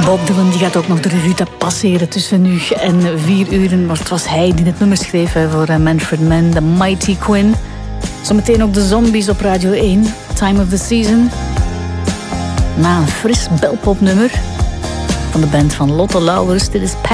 Bob Dylan die gaat ook nog de revue te passeren tussen nu en 4 uur. Maar het was hij die het nummer schreef voor Manfred Mann, The Mighty Quinn. Zometeen ook de Zombies op Radio 1, Time of the Season. Na een fris belpopnummer van de band van Lotte Lauwers. Dit is